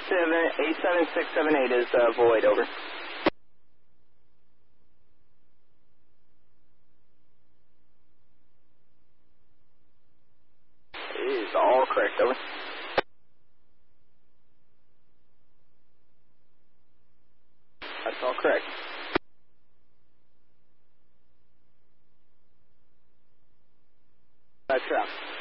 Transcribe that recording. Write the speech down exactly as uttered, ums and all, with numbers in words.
seven eight seven six seven eight is uh, void, over. Is all correct, over. That's all correct. That's right.